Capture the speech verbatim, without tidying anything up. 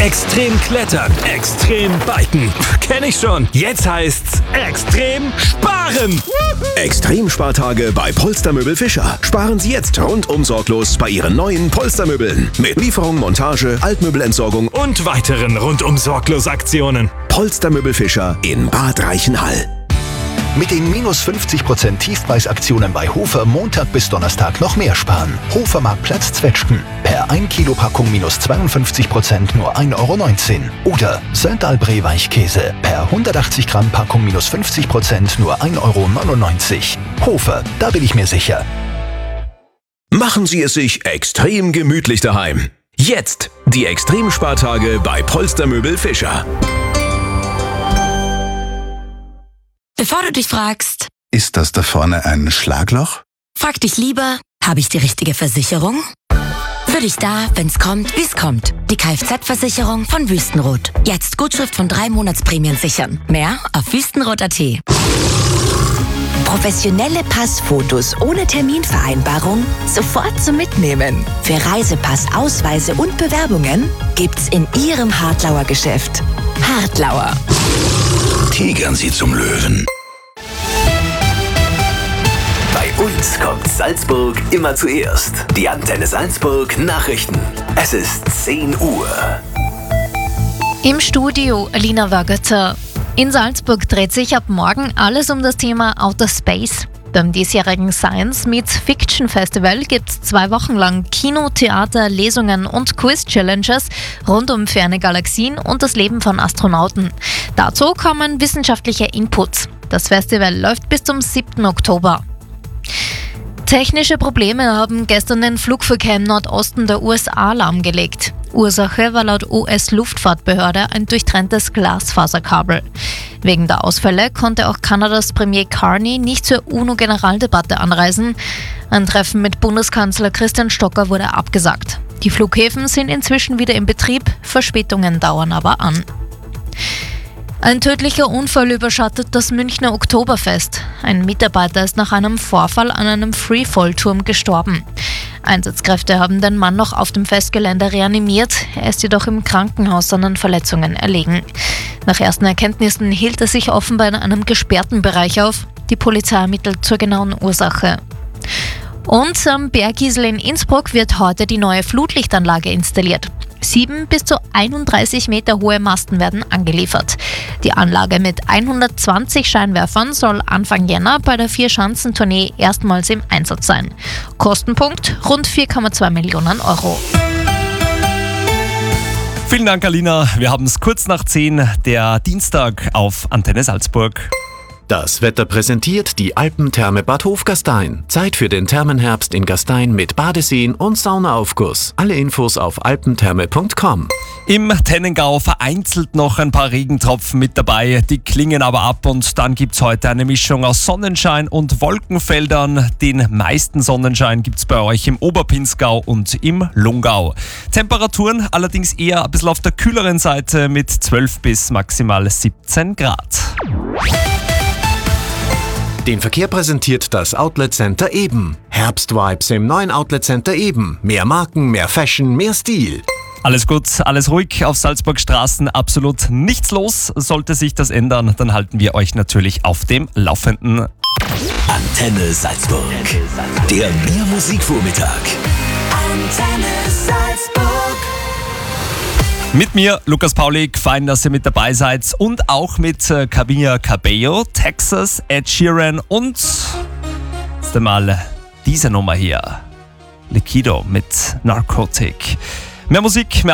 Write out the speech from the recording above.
Extrem klettern, extrem biken. Kenn ich schon. Jetzt heißt's extrem sparen. Extrem-Spartage bei Polstermöbel Fischer. Sparen Sie jetzt rundum sorglos bei Ihren neuen Polstermöbeln. Mit Lieferung, Montage, Altmöbelentsorgung Und weiteren rundum sorglos Aktionen. Polstermöbel Fischer in Bad Reichenhall. Mit den minus fünfzig Prozent Tiefpreisaktionen bei Hofer Montag bis Donnerstag noch mehr sparen. Hofer Marktplatz Zwetschgen. Per ein Kilo Packung minus zweiundfünfzig Prozent nur ein Euro neunzehn. Oder Söndalbré Weichkäse. Per hundertachtzig Gramm Packung minus fünfzig Prozent nur ein Euro neunundneunzig. Hofer, da bin ich mir sicher. Machen Sie es sich extrem gemütlich daheim. Jetzt die Extremspartage bei Polstermöbel Fischer. Bevor du dich fragst, Ist das da vorne ein Schlagloch? frag dich lieber, habe ich die richtige Versicherung? Für dich da, wenn's kommt, wie's kommt. Die Kfz-Versicherung von Wüstenrot. Jetzt Gutschrift von drei Monatsprämien sichern. Mehr auf wüstenrot punkt at. Professionelle Passfotos ohne Terminvereinbarung sofort zum Mitnehmen. Für Reisepass, Ausweise und Bewerbungen gibt's in Ihrem Hartlauer Geschäft. Hartlauer. Tigern Sie zum Löwen. Bei uns kommt Salzburg immer zuerst. Die Antenne Salzburg Nachrichten. Es ist zehn Uhr. Im Studio Alina Waggerter. In Salzburg dreht sich ab morgen alles um das Thema Outer Space. Beim diesjährigen Science Meets Fiction Festival gibt es zwei Wochen lang Kino, Theater, Lesungen und Quiz-Challenges rund um ferne Galaxien und das Leben von Astronauten. Dazu kommen wissenschaftliche Inputs. Das Festival läuft bis zum siebten Oktober. Technische Probleme haben gestern den Flugverkehr im Nordosten der U S A lahmgelegt. Ursache war laut U S-Luftfahrtbehörde ein durchtrenntes Glasfaserkabel. Wegen der Ausfälle konnte auch Kanadas Premier Carney nicht zur UNO-Generaldebatte anreisen. Ein Treffen mit Bundeskanzler Christian Stocker wurde abgesagt. Die Flughäfen sind inzwischen wieder in Betrieb, Verspätungen dauern aber an. Ein tödlicher Unfall überschattet das Münchner Oktoberfest. Ein Mitarbeiter ist nach einem Vorfall an einem Freefall-Turm gestorben. Einsatzkräfte haben den Mann noch auf dem Festgelände reanimiert, er ist jedoch im Krankenhaus an Verletzungen erlegen. Nach ersten Erkenntnissen hielt er sich offenbar in einem gesperrten Bereich auf. Die Polizei ermittelt zur genauen Ursache. Und am Bergisel in Innsbruck wird heute die neue Flutlichtanlage installiert. Sieben bis zu einunddreißig Meter hohe Masten werden angeliefert. Die Anlage mit hundertzwanzig Scheinwerfern soll Anfang Jänner bei der Vier-Schanzentournee erstmals im Einsatz sein. Kostenpunkt rund vier Komma zwei Millionen Euro. Vielen Dank, Alina. Wir haben es kurz nach zehn, der Dienstag auf Antenne Salzburg. Das Wetter präsentiert die Alpentherme Bad Hofgastein. Zeit für den Thermenherbst in Gastein mit Badeseen und Saunaaufguss. Alle Infos auf alpentherme punkt com. Im Tennengau vereinzelt noch ein paar Regentropfen mit dabei, die klingen aber ab und dann gibt's heute eine Mischung aus Sonnenschein und Wolkenfeldern. Den meisten Sonnenschein gibt's bei euch im Oberpinzgau und im Lungau. Temperaturen allerdings eher ein bisschen auf der kühleren Seite mit zwölf bis maximal siebzehn Grad. Den Verkehr präsentiert das Outlet Center Eben. Herbstvibes im neuen Outlet Center Eben. Mehr Marken, mehr Fashion, mehr Stil. Alles gut, alles ruhig auf Salzburg Straßen, absolut nichts los. Sollte sich das ändern, dann halten wir euch natürlich auf dem Laufenden. Antenne Salzburg. Der Mehr Musikvormittag. Antenne Salzburg. Mit mir, Lukas Paulik, fein, dass ihr mit dabei seid und auch mit äh, Camila Cabello, Texas, Ed Sheeran und jetzt einmal diese Nummer hier, Liquido mit Narcotic. Mehr Musik, mehr